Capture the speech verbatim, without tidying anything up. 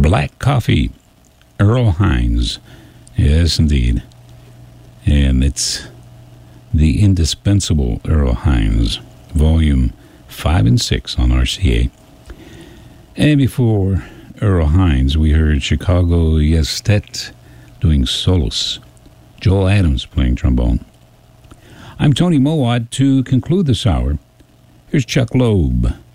Black Coffee, Earl Hines. Yes, indeed. And it's the indispensable Earl Hines, volume five and six on R C A. And before Earl Hines, we heard Chicago Yestet doing solos. Joel Adams playing trombone. I'm Tony Mowat. To conclude this hour, here's Chuck Loeb.